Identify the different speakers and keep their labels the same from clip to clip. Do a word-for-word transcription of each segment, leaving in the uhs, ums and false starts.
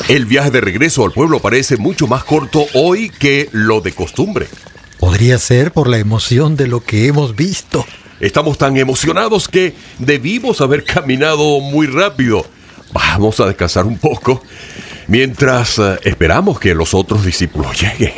Speaker 1: El viaje de regreso al pueblo parece mucho más corto hoy que lo de costumbre.
Speaker 2: Podría ser por la emoción de lo que hemos visto.
Speaker 1: Estamos tan emocionados que debimos haber caminado muy rápido. Vamos a descansar un poco mientras uh, esperamos que los otros discípulos lleguen.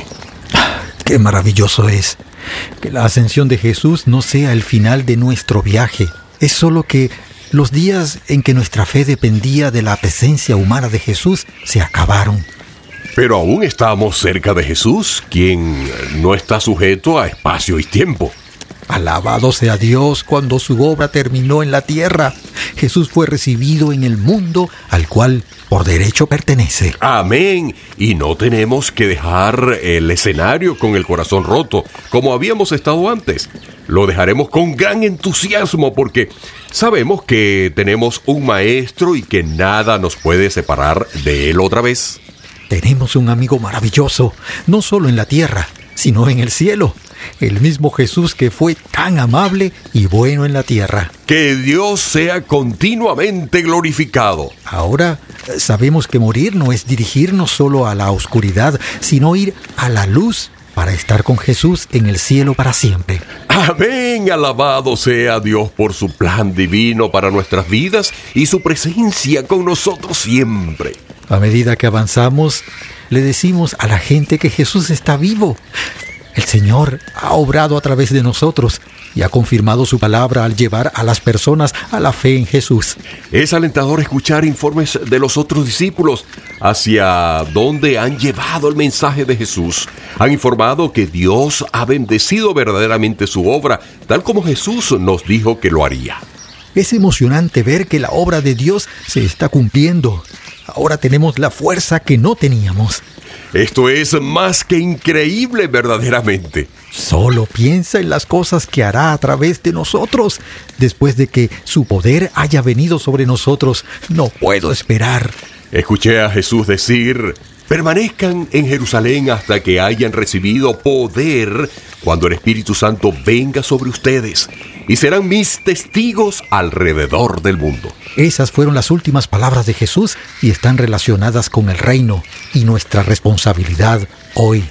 Speaker 2: ¡Qué maravilloso es! Que la ascensión de Jesús no sea el final de nuestro viaje. Es solo que los días en que nuestra fe dependía de la presencia humana de Jesús se acabaron.
Speaker 1: Pero aún estamos cerca de Jesús, quien no está sujeto a espacio y tiempo.
Speaker 2: Alabado sea Dios cuando su obra terminó en la tierra. Jesús fue recibido en el mundo al cual por derecho pertenece.
Speaker 1: Amén. Y no tenemos que dejar el escenario con el corazón roto, como habíamos estado antes. Lo dejaremos con gran entusiasmo porque sabemos que tenemos un maestro y que nada nos puede separar de él otra vez.
Speaker 2: Tenemos un amigo maravilloso, no solo en la tierra, sino en el cielo. El mismo Jesús que fue tan amable y bueno en la tierra.
Speaker 1: Que Dios sea continuamente glorificado.
Speaker 2: Ahora sabemos que morir no es dirigirnos solo a la oscuridad, sino ir a la luz para estar con Jesús en el cielo para siempre.
Speaker 1: Amén. Alabado sea Dios por su plan divino para nuestras vidas y su presencia con nosotros siempre.
Speaker 2: A medida que avanzamos, le decimos a la gente que Jesús está vivo. El Señor ha obrado a través de nosotros y ha confirmado su palabra al llevar a las personas a la fe en Jesús.
Speaker 1: Es alentador escuchar informes de los otros discípulos hacia dónde han llevado el mensaje de Jesús. Han informado que Dios ha bendecido verdaderamente su obra, tal como Jesús nos dijo que lo haría.
Speaker 2: Es emocionante ver que la obra de Dios se está cumpliendo. Ahora tenemos la fuerza que no teníamos.
Speaker 1: Esto es más que increíble verdaderamente.
Speaker 2: Solo piensa en las cosas que hará a través de nosotros. Después de que su poder haya venido sobre nosotros, no puedo esperar.
Speaker 1: Escuché a Jesús decir: permanezcan en Jerusalén hasta que hayan recibido poder cuando el Espíritu Santo venga sobre ustedes, y serán mis testigos alrededor del mundo.
Speaker 2: Esas fueron las últimas palabras de Jesús y están relacionadas con el reino y nuestra responsabilidad hoy.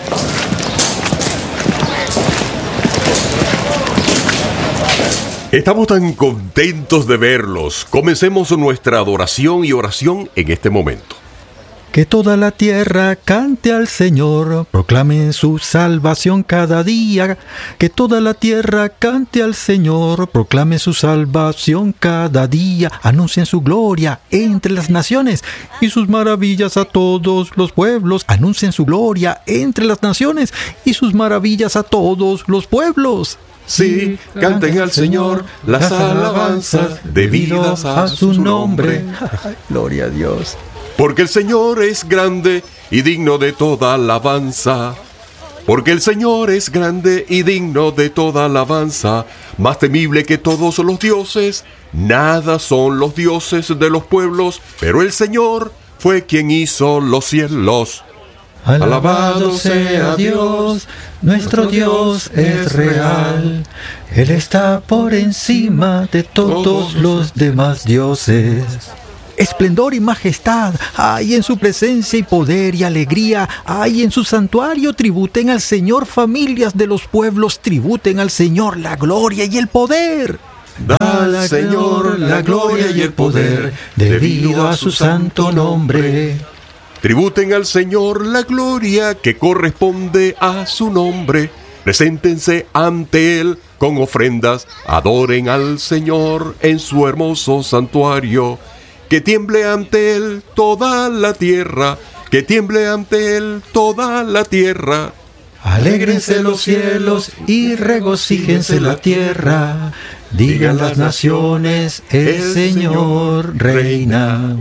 Speaker 1: Estamos tan contentos de verlos. Comencemos nuestra adoración y oración en este momento.
Speaker 2: Que toda la tierra cante al Señor, proclamen su salvación cada día. Que toda la tierra cante al Señor, proclamen su salvación cada día. Anuncien su gloria entre las naciones y sus maravillas a todos los pueblos. Anuncien su gloria entre las naciones y sus maravillas a todos los pueblos.
Speaker 1: Sí, canten al Señor las alabanzas debidas a su nombre.
Speaker 2: Gloria a Dios.
Speaker 1: Porque el Señor es grande y digno de toda alabanza. Porque el Señor es grande y digno de toda alabanza. Más temible que todos los dioses. Nada son los dioses de los pueblos, pero el Señor fue quien hizo los cielos.
Speaker 2: Alabado sea Dios, nuestro Dios es real. Él está por encima de todos los demás dioses. Esplendor y majestad hay en su presencia y poder y alegría hay en su santuario. Tributen al Señor, familias de los pueblos, tributen al Señor la gloria y el poder.
Speaker 1: Da al Señor la gloria y el poder debido a su santo nombre. Tributen al Señor la gloria que corresponde a su nombre. Preséntense ante Él con ofrendas, adoren al Señor en su hermoso santuario. Que tiemble ante Él toda la tierra, que tiemble ante Él toda la tierra.
Speaker 2: Alégrense los cielos y regocíjense la tierra. Digan las naciones, el Señor reina.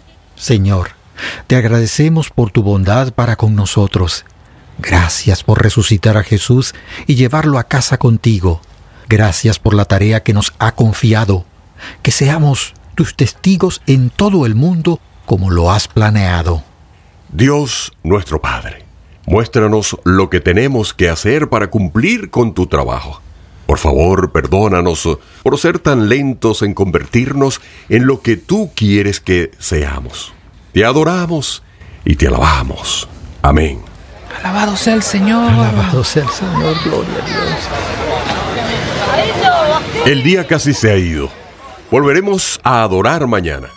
Speaker 2: Señor, te agradecemos por tu bondad para con nosotros. Gracias por resucitar a Jesús y llevarlo a casa contigo. Gracias por la tarea que nos ha confiado. Que seamos tus testigos en todo el mundo como lo has planeado.
Speaker 1: Dios nuestro Padre, muéstranos lo que tenemos que hacer para cumplir con tu trabajo. Por favor, perdónanos por ser tan lentos en convertirnos en lo que tú quieres que seamos. Te adoramos y te alabamos. Amén.
Speaker 3: Alabado sea el Señor.
Speaker 2: Alabado sea el Señor, gloria a Dios.
Speaker 1: El día casi se ha ido. Volveremos a adorar mañana.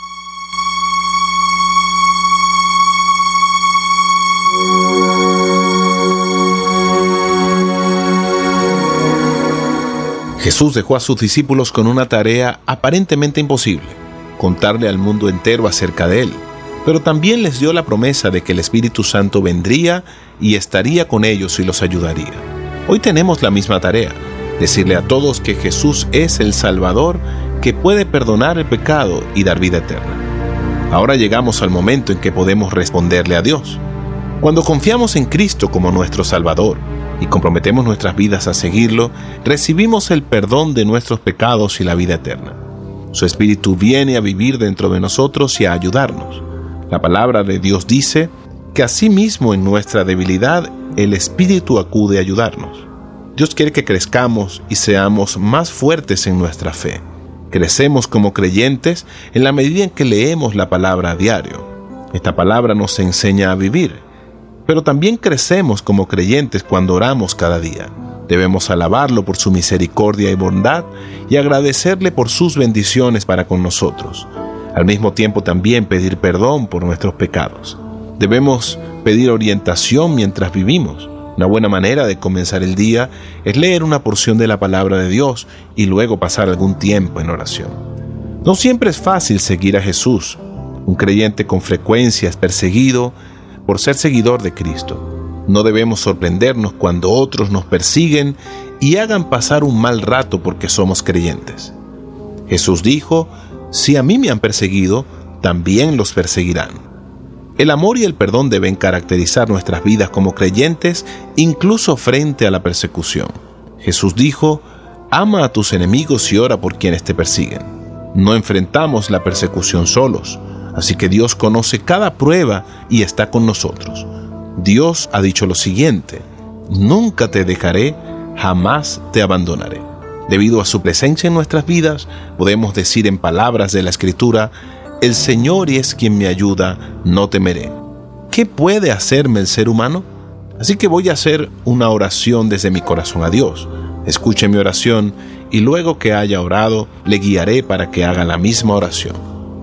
Speaker 4: Jesús dejó a sus discípulos con una tarea aparentemente imposible: contarle al mundo entero acerca de Él. Pero también les dio la promesa de que el Espíritu Santo vendría y estaría con ellos y los ayudaría. Hoy tenemos la misma tarea: decirle a todos que Jesús es el Salvador que puede perdonar el pecado y dar vida eterna. Ahora llegamos al momento en que podemos responderle a Dios. Cuando confiamos en Cristo como nuestro Salvador y comprometemos nuestras vidas a seguirlo, recibimos el perdón de nuestros pecados y la vida eterna. Su Espíritu viene a vivir dentro de nosotros y a ayudarnos. La palabra de Dios dice que asimismo en nuestra debilidad el Espíritu acude a ayudarnos. Dios quiere que crezcamos y seamos más fuertes en nuestra fe. Crecemos como creyentes en la medida en que leemos la palabra a diario. Esta palabra nos enseña a vivir. Pero también crecemos como creyentes cuando oramos cada día. Debemos alabarlo por su misericordia y bondad y agradecerle por sus bendiciones para con nosotros. Al mismo tiempo también pedir perdón por nuestros pecados. Debemos pedir orientación mientras vivimos. Una buena manera de comenzar el día es leer una porción de la palabra de Dios y luego pasar algún tiempo en oración. No siempre es fácil seguir a Jesús. Un creyente con frecuencia es perseguido por ser seguidor de Cristo. No debemos sorprendernos cuando otros nos persiguen y hagan pasar un mal rato porque somos creyentes. Jesús dijo: si a mí me han perseguido, también los perseguirán. El amor y el perdón deben caracterizar nuestras vidas como creyentes, incluso frente a la persecución. Jesús dijo: ama a tus enemigos y ora por quienes te persiguen. No enfrentamos la persecución solos, así que Dios conoce cada prueba y está con nosotros. Dios ha dicho lo siguiente: nunca te dejaré, jamás te abandonaré. Debido a su presencia en nuestras vidas, podemos decir en palabras de la Escritura: el Señor es quien me ayuda, no temeré. ¿Qué puede hacerme el ser humano? Así que voy a hacer una oración desde mi corazón a Dios. Escuche mi oración y luego que haya orado, le guiaré para que haga la misma oración.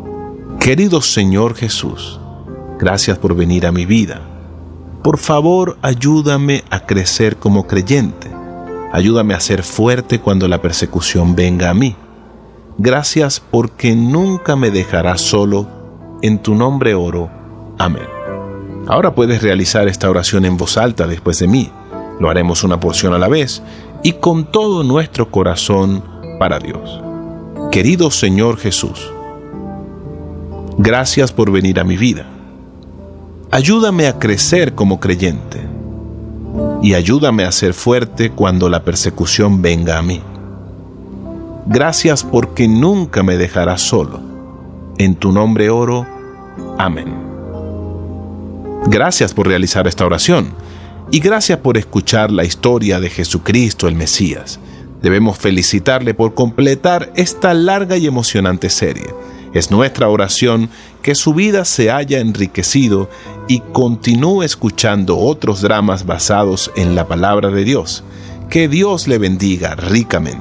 Speaker 4: Querido Señor Jesús, gracias por venir a mi vida. Por favor, ayúdame a crecer como creyente. Ayúdame a ser fuerte cuando la persecución venga a mí. Gracias porque nunca me dejarás solo. En tu nombre oro. Amén. Ahora puedes realizar esta oración en voz alta después de mí. Lo haremos una porción a la vez y con todo nuestro corazón para Dios. Querido Señor Jesús, gracias por venir a mi vida. Ayúdame a crecer como creyente y ayúdame a ser fuerte cuando la persecución venga a mí. Gracias porque nunca me dejarás solo. En tu nombre oro. Amén. Gracias por realizar esta oración y gracias por escuchar la historia de Jesucristo el Mesías. Debemos felicitarle por completar esta larga y emocionante serie. Es nuestra oración que su vida se haya enriquecido y continúe escuchando otros dramas basados en la palabra de Dios. Que Dios le bendiga ricamente.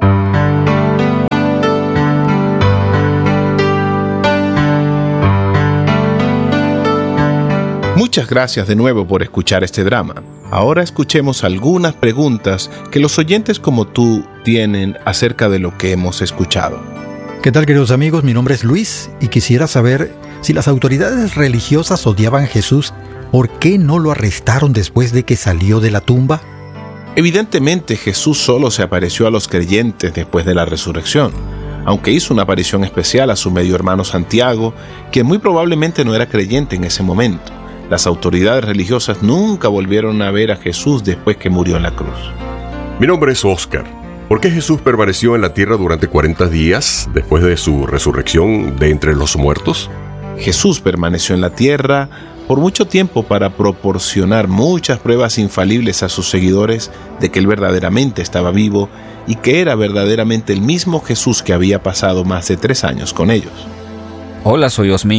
Speaker 4: Muchas gracias de nuevo por escuchar este drama. Ahora escuchemos algunas preguntas que los oyentes como tú tienen acerca de lo que hemos escuchado.
Speaker 2: ¿Qué tal, queridos amigos? Mi nombre es Luis y quisiera saber si las autoridades religiosas odiaban a Jesús, ¿por qué no lo arrestaron después de que salió de la tumba?
Speaker 4: Evidentemente Jesús solo se apareció a los creyentes después de la resurrección, aunque hizo una aparición especial a su medio hermano Santiago, quien muy probablemente no era creyente en ese momento. Las autoridades religiosas nunca volvieron a ver a Jesús después que murió en la cruz.
Speaker 1: Mi nombre es Oscar. ¿Por qué Jesús permaneció en la tierra durante cuarenta días después de su resurrección de entre los muertos?
Speaker 4: Jesús permaneció en la tierra por mucho tiempo para proporcionar muchas pruebas infalibles a sus seguidores de que él verdaderamente estaba vivo y que era verdaderamente el mismo Jesús que había pasado más de tres años con ellos.
Speaker 3: Hola, soy Osmin.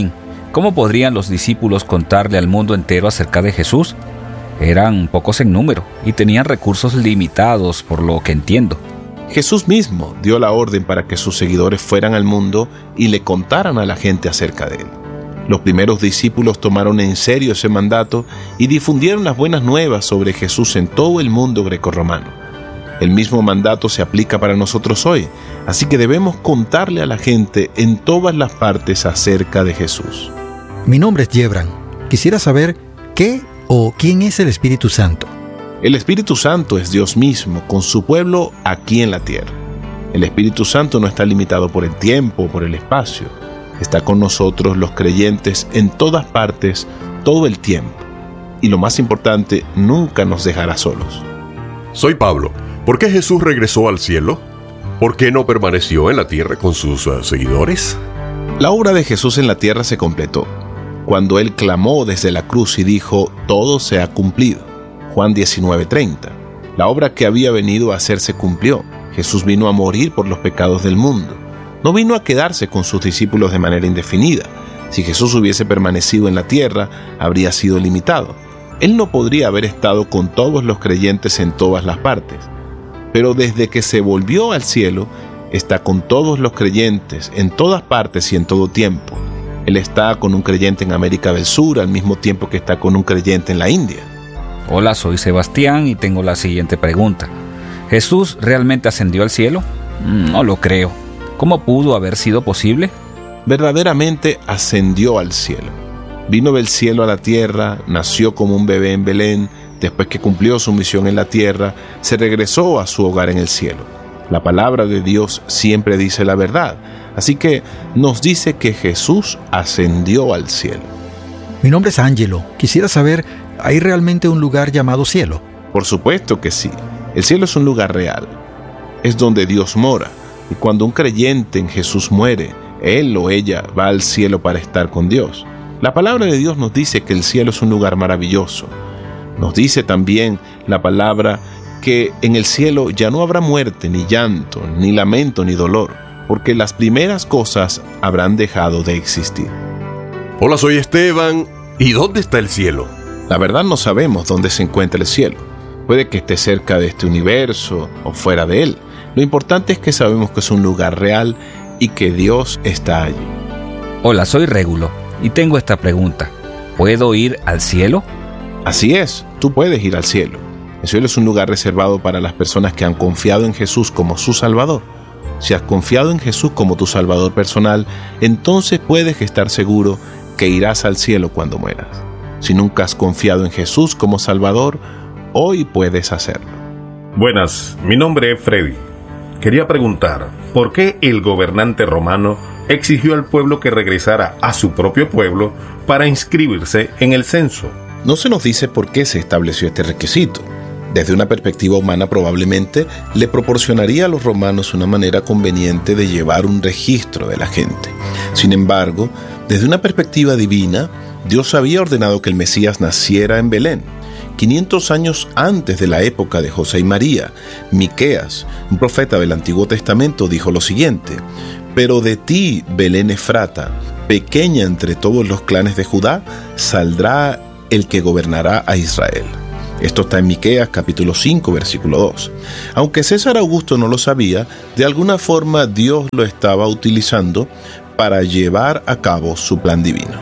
Speaker 3: ¿Cómo podrían los discípulos contarle al mundo entero acerca de Jesús? Eran pocos en número y tenían recursos limitados, por lo que entiendo.
Speaker 4: Jesús mismo dio la orden para que sus seguidores fueran al mundo y le contaran a la gente acerca de él. Los primeros discípulos tomaron en serio ese mandato y difundieron las buenas nuevas sobre Jesús en todo el mundo grecorromano. El mismo mandato se aplica para nosotros hoy, así que debemos contarle a la gente en todas las partes acerca de Jesús.
Speaker 2: Mi nombre es Yebran. Quisiera saber qué o quién es el Espíritu Santo.
Speaker 4: El Espíritu Santo es Dios mismo, con su pueblo aquí en la tierra. El Espíritu Santo no está limitado por el tiempo o por el espacio. Está con nosotros los creyentes en todas partes, todo el tiempo. Y lo más importante, nunca nos dejará solos.
Speaker 1: Soy Pablo. ¿Por qué Jesús regresó al cielo? ¿Por qué no permaneció en la tierra con sus uh, seguidores?
Speaker 4: La obra de Jesús en la tierra se completó cuando Él clamó desde la cruz y dijo, todo se ha cumplido. Juan diecinueve treinta. La obra que había venido a hacer se cumplió. Jesús vino a morir por los pecados del mundo. No vino a quedarse con sus discípulos de manera indefinida. Si Jesús hubiese permanecido en la tierra, habría sido limitado. Él no podría haber estado con todos los creyentes en todas las partes. Pero desde que se volvió al cielo, está con todos los creyentes en todas partes y en todo tiempo. Él está con un creyente en América del Sur al mismo tiempo que está con un creyente en la India.
Speaker 3: Hola, soy Sebastián y tengo la siguiente pregunta. ¿Jesús realmente ascendió al cielo? No lo creo. ¿Cómo pudo haber sido posible?
Speaker 4: Verdaderamente ascendió al cielo. Vino del cielo a la tierra, nació como un bebé en Belén. Después que cumplió su misión en la tierra, se regresó a su hogar en el cielo. La palabra de Dios siempre dice la verdad, así que nos dice que Jesús ascendió al cielo.
Speaker 2: Mi nombre es Ángelo. Quisiera saber, ¿hay realmente un lugar llamado cielo?
Speaker 4: Por supuesto que sí. El cielo es un lugar real. Es donde Dios mora, y cuando un creyente en Jesús muere, él o ella va al cielo para estar con Dios. La palabra de Dios nos dice que el cielo es un lugar maravilloso. Nos dice también la palabra que en el cielo ya no habrá muerte, ni llanto, ni lamento, ni dolor, porque las primeras cosas habrán dejado de existir.
Speaker 1: Hola, soy Esteban. ¿Y dónde está el cielo?
Speaker 4: La verdad no sabemos dónde se encuentra el cielo. Puede que esté cerca de este universo o fuera de él. Lo importante es que sabemos que es un lugar real y que Dios está allí.
Speaker 3: Hola, soy Régulo y tengo esta pregunta. ¿Puedo ir al cielo?
Speaker 4: Así es, tú puedes ir al cielo. El cielo es un lugar reservado para las personas que han confiado en Jesús como su Salvador. Si has confiado en Jesús como tu Salvador personal, entonces puedes estar seguro que irás al cielo cuando mueras. Si nunca has confiado en Jesús como Salvador, hoy puedes hacerlo.
Speaker 5: Buenas, mi nombre es Freddy. Quería preguntar, ¿por qué el gobernante romano exigió al pueblo que regresara a su propio pueblo para inscribirse en el censo?
Speaker 4: No se nos dice por qué se estableció este requisito. Desde una perspectiva humana, probablemente le proporcionaría a los romanos una manera conveniente de llevar un registro de la gente. Sin embargo, desde una perspectiva divina, Dios había ordenado que el Mesías naciera en Belén. quinientos años antes de la época de José y María, Miqueas, un profeta del Antiguo Testamento, dijo lo siguiente: «Pero de ti, Belén Efrata, pequeña entre todos los clanes de Judá, saldrá el que gobernará a Israel». Esto está en Miqueas capítulo cinco, versículo dos. Aunque César Augusto no lo sabía, de alguna forma Dios lo estaba utilizando para llevar a cabo su plan divino.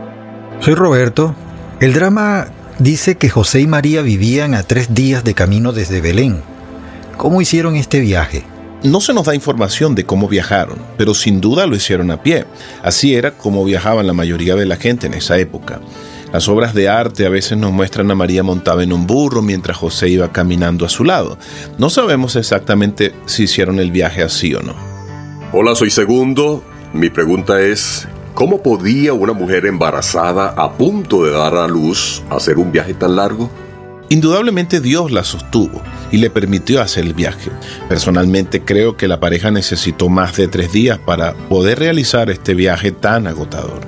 Speaker 2: Soy Roberto. El drama dice que José y María vivían a tres días de camino desde Belén. ¿Cómo hicieron este viaje?
Speaker 4: No se nos da información de cómo viajaron, pero sin duda lo hicieron a pie. Así era como viajaban la mayoría de la gente en esa época. Las obras de arte a veces nos muestran a María montada en un burro mientras José iba caminando a su lado. No sabemos exactamente si hicieron el viaje así o no.
Speaker 1: Hola, soy Segundo. Mi pregunta es, ¿cómo podía una mujer embarazada a punto de dar a luz hacer un viaje tan largo?
Speaker 4: Indudablemente Dios la sostuvo y le permitió hacer el viaje. Personalmente creo que la pareja necesitó más de tres días para poder realizar este viaje tan agotador.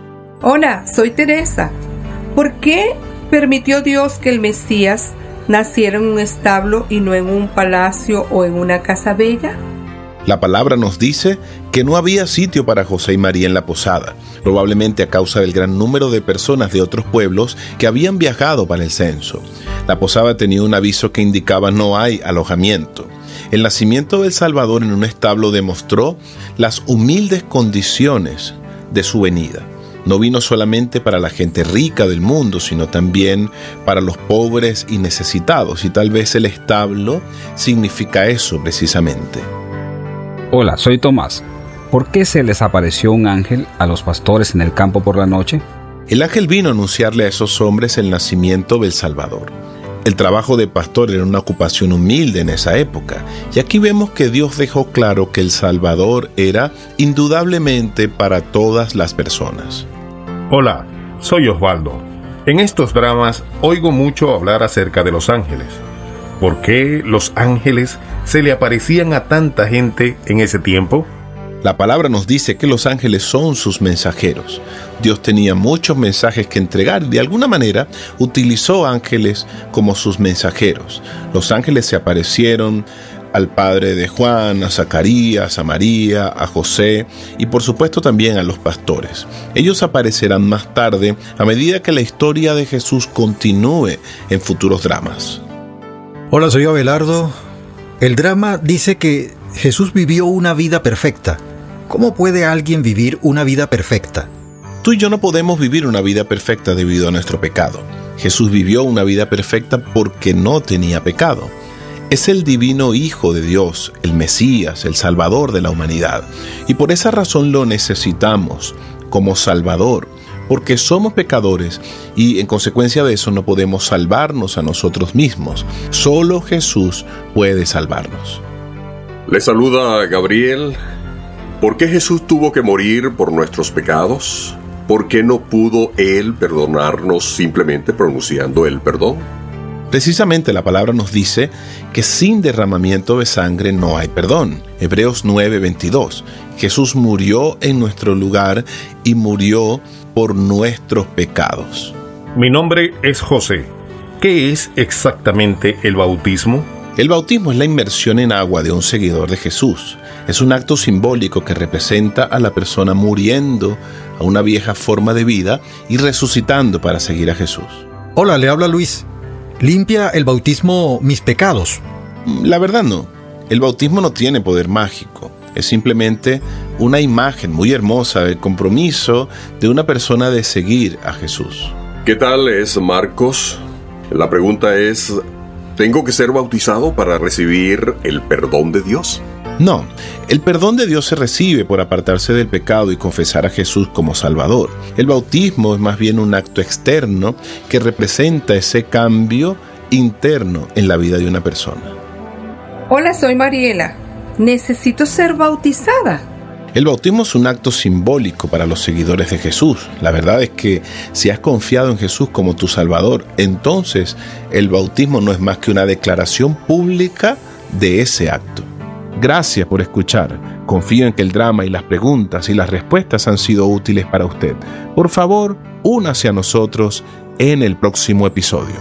Speaker 6: Hola, soy Teresa. ¿Por qué permitió Dios que el Mesías naciera en un establo y no en un palacio o en una casa bella?
Speaker 4: La palabra nos dice que no había sitio para José y María en la posada, probablemente a causa del gran número de personas de otros pueblos que habían viajado para el censo. La posada tenía un aviso que indicaba no hay alojamiento. El nacimiento del Salvador en un establo demostró las humildes condiciones de su venida. No vino solamente para la gente rica del mundo, sino también para los pobres y necesitados, y tal vez el establo significa eso precisamente.
Speaker 3: Hola, soy Tomás. ¿Por qué se les apareció un ángel a los pastores en el campo por la noche?
Speaker 4: El ángel vino a anunciarle a esos hombres el nacimiento del Salvador. El trabajo de pastor era una ocupación humilde en esa época, y aquí vemos que Dios dejó claro que el Salvador era indudablemente para todas las personas.
Speaker 5: Hola, soy Osvaldo. En estos dramas oigo mucho hablar acerca de los ángeles. ¿Por qué los ángeles se le aparecían a tanta gente en ese tiempo?
Speaker 4: La palabra nos dice que los ángeles son sus mensajeros. Dios tenía muchos mensajes que entregar y de alguna manera utilizó ángeles como sus mensajeros. Los ángeles se aparecieron al padre de Juan, a Zacarías, a María, a José y por supuesto también a los pastores. Ellos aparecerán más tarde a medida que la historia de Jesús continúe en futuros dramas.
Speaker 2: Hola, soy Abelardo. El drama dice que Jesús vivió una vida perfecta. ¿Cómo puede alguien vivir una vida perfecta?
Speaker 4: Tú y yo no podemos vivir una vida perfecta debido a nuestro pecado. Jesús vivió una vida perfecta porque no tenía pecado. Es el divino Hijo de Dios, el Mesías, el Salvador de la humanidad. Y por esa razón lo necesitamos como Salvador, porque somos pecadores y en consecuencia de eso no podemos salvarnos a nosotros mismos. Solo Jesús puede salvarnos.
Speaker 1: Le saluda Gabriel. ¿Por qué Jesús tuvo que morir por nuestros pecados? ¿Por qué no pudo Él perdonarnos simplemente pronunciando el perdón?
Speaker 4: Precisamente la palabra nos dice que sin derramamiento de sangre no hay perdón. Hebreos nueve veintidós. Jesús murió en nuestro lugar y murió por nuestros pecados.
Speaker 5: Mi nombre es José. ¿Qué es exactamente el bautismo?
Speaker 4: El bautismo es la inmersión en agua de un seguidor de Jesús. Es un acto simbólico que representa a la persona muriendo a una vieja forma de vida y resucitando para seguir a Jesús.
Speaker 2: Hola, le habla Luis. ¿Limpia el bautismo mis pecados?
Speaker 4: La verdad no. El bautismo no tiene poder mágico. Es simplemente una imagen muy hermosa del compromiso de una persona de seguir a Jesús.
Speaker 1: ¿Qué tal es Marcos? La pregunta es, ¿tengo que ser bautizado para recibir el perdón de Dios?
Speaker 4: No, el perdón de Dios se recibe por apartarse del pecado y confesar a Jesús como Salvador. El bautismo es más bien un acto externo que representa ese cambio interno en la vida de una persona.
Speaker 6: Hola, soy Mariela. Necesito ser bautizada.
Speaker 4: El bautismo es un acto simbólico para los seguidores de Jesús. La verdad es que si has confiado en Jesús como tu Salvador, entonces el bautismo no es más que una declaración pública de ese acto. Gracias por escuchar. Confío en que el drama y las preguntas y las respuestas han sido útiles para usted. Por favor, únase a nosotros en el próximo episodio.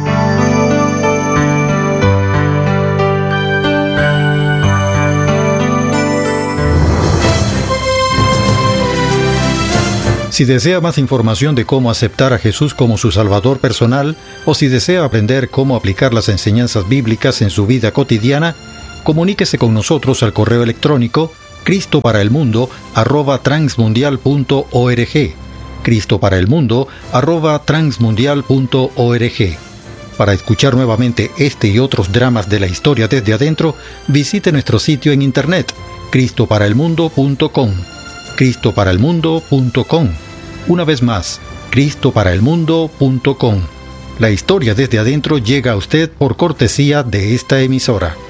Speaker 2: Si desea más información de cómo aceptar a Jesús como su Salvador personal, o si desea aprender cómo aplicar las enseñanzas bíblicas en su vida cotidiana, comuníquese con nosotros al correo electrónico cristo para el mundo arroba transmundial punto org, cristo para el mundo arroba transmundial punto org. Para escuchar nuevamente este y otros dramas de la historia desde adentro, visite nuestro sitio en internet cristo para el mundo punto com, cristo para el mundo punto com. Una vez más, cristo para el mundo punto com. La historia desde adentro llega a usted por cortesía de esta emisora.